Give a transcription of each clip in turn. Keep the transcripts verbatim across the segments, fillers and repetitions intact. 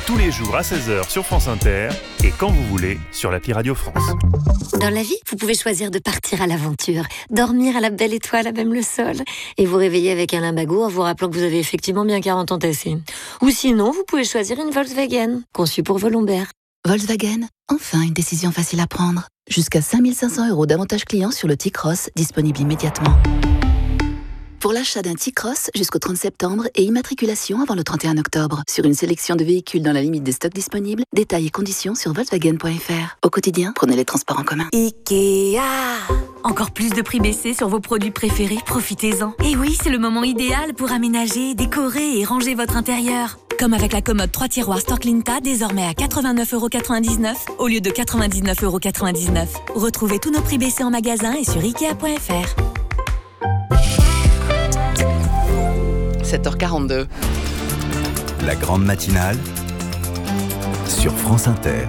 tous les jours à seize heures sur France Inter et quand vous voulez sur l'appli Radio France. Dans la vie, vous pouvez choisir de partir à l'aventure, dormir à la belle étoile à même le sol et vous réveiller avec un limbago en vous rappelant que vous avez effectivement bien quarante ans tassés. Ou sinon, vous pouvez choisir une Volkswagen, conçue pour vos lombaires. Volkswagen, enfin une décision facile à prendre. Jusqu'à cinq mille cinq cents euros d'avantages clients sur le T-Cross, disponible immédiatement. Pour l'achat d'un T-Cross jusqu'au trente septembre et immatriculation avant le trente et un octobre. Sur une sélection de véhicules dans la limite des stocks disponibles, détails et conditions sur volkswagen point f r. Au quotidien, prenez les transports en commun. Ikea. Encore plus de prix baissés sur vos produits préférés, profitez-en. Et oui, c'est le moment idéal pour aménager, décorer et ranger votre intérieur. Comme avec la commode trois tiroirs Storklinta, désormais à quatre-vingt-neuf euros quatre-vingt-dix-neuf au lieu de quatre-vingt-dix-neuf euros quatre-vingt-dix-neuf. Retrouvez tous nos prix baissés en magasin et sur ikea point f r. sept heures quarante-deux. La grande matinale sur France Inter.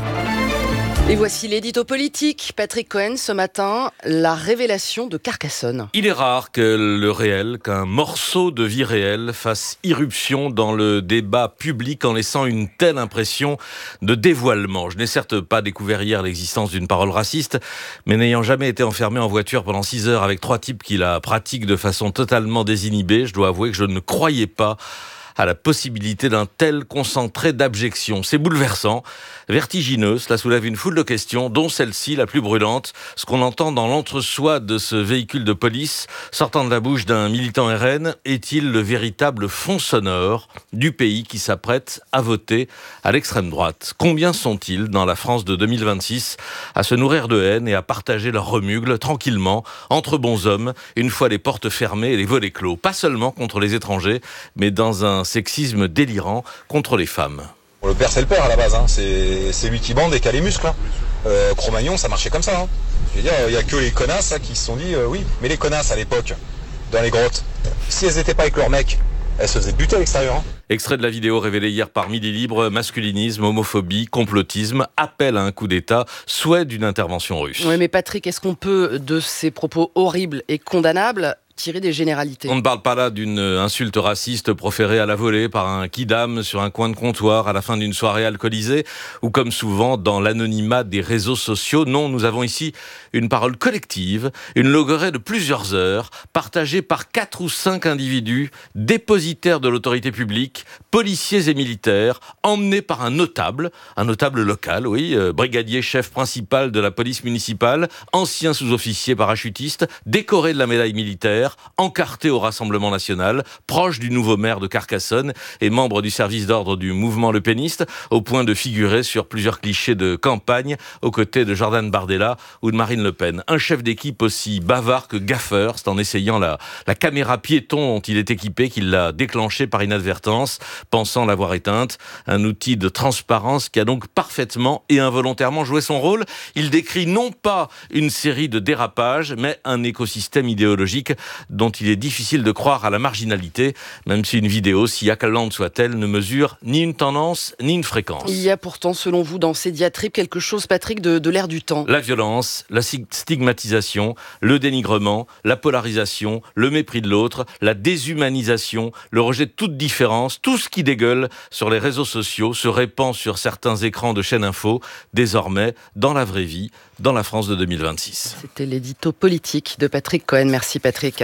Et voici l'édito politique. Patrick Cohen, ce matin, la révélation de Carcassonne. Il est rare que le réel, qu'un morceau de vie réelle fasse irruption dans le débat public en laissant une telle impression de dévoilement. Je n'ai certes pas découvert hier l'existence d'une parole raciste, mais n'ayant jamais été enfermé en voiture pendant six heures avec trois types qui la pratiquent de façon totalement désinhibée, je dois avouer que je ne croyais pas à la possibilité d'un tel concentré d'abjection. C'est bouleversant, vertigineux, cela soulève une foule de questions, dont celle-ci, la plus brûlante, ce qu'on entend dans l'entre-soi de ce véhicule de police, sortant de la bouche d'un militant R N, est-il le véritable fond sonore du pays qui s'apprête à voter à l'extrême droite? Combien sont-ils dans la France de deux mille vingt-six à se nourrir de haine et à partager leur remugles tranquillement, entre bons hommes, une fois les portes fermées et les volets clos? Pas seulement contre les étrangers, mais dans un sexisme délirant contre les femmes. Le père, c'est le père à la base, hein. c'est, c'est lui qui bande et qui a les muscles. Hein. Euh, Cro-Magnon, ça marchait comme ça. Hein. Je veux dire, il n'y a que les connasses hein, qui se sont dit euh, oui, mais les connasses à l'époque, dans les grottes, si elles n'étaient pas avec leur mec, elles se faisaient buter à l'extérieur. Hein. Extrait de la vidéo révélée hier par Midi Libre, masculinisme, homophobie, complotisme, appel à un coup d'État, souhait d'une intervention russe. Oui, mais Patrick, est-ce qu'on peut, de ces propos horribles et condamnables, tirer des généralités? On ne parle pas là d'une insulte raciste proférée à la volée par un kidam sur un coin de comptoir à la fin d'une soirée alcoolisée ou comme souvent dans l'anonymat des réseaux sociaux. Non, nous avons ici une parole collective, une logorrhée de plusieurs heures, partagée par quatre ou cinq individus, dépositaires de l'autorité publique, policiers et militaires, emmenés par un notable, un notable local, oui, euh, brigadier chef principal de la police municipale, ancien sous-officier parachutiste, décoré de la médaille militaire, encarté au Rassemblement national, proche du nouveau maire de Carcassonne et membre du service d'ordre du mouvement Le Peniste, au point de figurer sur plusieurs clichés de campagne aux côtés de Jordan Bardella ou de Marine Le Pen. Un chef d'équipe aussi bavard que gaffeur, c'est en essayant la, la caméra piéton dont il est équipé qu'il l'a déclenchée par inadvertance, pensant l'avoir éteinte. Un outil de transparence qui a donc parfaitement et involontairement joué son rôle. Il décrit non pas une série de dérapages, mais un écosystème idéologique dont il est difficile de croire à la marginalité, même si une vidéo, si accablante soit-elle, ne mesure ni une tendance, ni une fréquence. Il y a pourtant, selon vous, dans ces diatribes, quelque chose, Patrick, de, de l'air du temps. La violence, la stigmatisation, le dénigrement, la polarisation, le mépris de l'autre, la déshumanisation, le rejet de toute différence, tout ce qui dégueule sur les réseaux sociaux se répand sur certains écrans de chaînes info, désormais dans la vraie vie, dans la France de deux mille vingt-six. C'était l'édito politique de Patrick Cohen. Merci Patrick.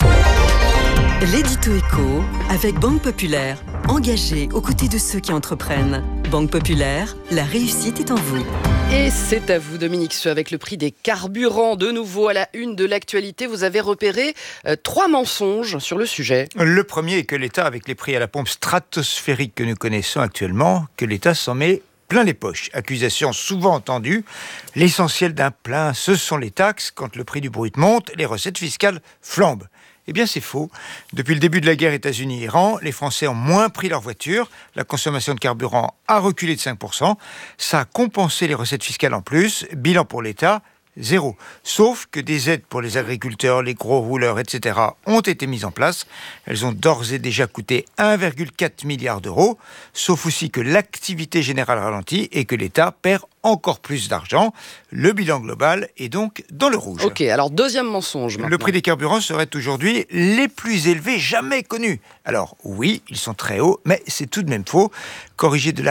L'édito éco avec Banque Populaire, engagée aux côtés de ceux qui entreprennent. Banque Populaire, la réussite est en vous. Et c'est à vous Dominique Seux, avec le prix des carburants de nouveau à la une de l'actualité. Vous avez repéré euh, trois mensonges sur le sujet. Le premier est que l'État, avec les prix à la pompe stratosphériques que nous connaissons actuellement, que l'État s'en met plein les poches. Accusation souvent entendue. L'essentiel d'un plein, ce sont les taxes. Quand le prix du brut monte, les recettes fiscales flambent. Eh bien, c'est faux. Depuis le début de la guerre États-Unis-Iran, les Français ont moins pris leur voiture. La consommation de carburant a reculé de cinq pour cent. Ça a compensé les recettes fiscales en plus. Bilan pour l'État, zéro. Sauf que des aides pour les agriculteurs, les gros rouleurs, et cetera ont été mises en place. Elles ont d'ores et déjà coûté un virgule quatre milliard d'euros. Sauf aussi que l'activité générale ralentit et que l'État perd encore plus d'argent. Le bilan global est donc dans le rouge. Ok, alors deuxième mensonge maintenant. Le prix des carburants serait aujourd'hui les plus élevés jamais connus. Alors oui, ils sont très hauts, mais c'est tout de même faux. Corrigé de la